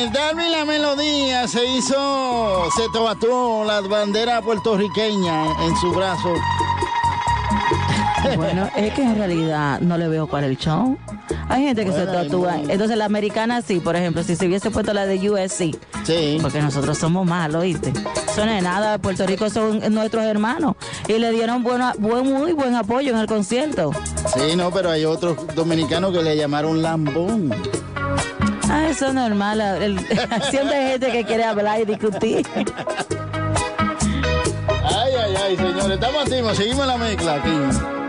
Darwin La Melodía se tatuó la bandera puertorriqueña en su brazo. Bueno, es que en realidad no le veo para el show. Hay gente que se tatúa. Entonces la americana sí, por ejemplo, si se hubiese puesto la de USC. Sí. Porque nosotros somos malos, ¿viste? Eso no es nada, Puerto Rico son nuestros hermanos. Y le dieron muy buen apoyo en el concierto. Sí, no, pero hay otros dominicanos que le llamaron lambón. Eso es normal. Siempre hay gente que quiere hablar y discutir. Ay, señores, estamos activos, seguimos la mezcla aquí.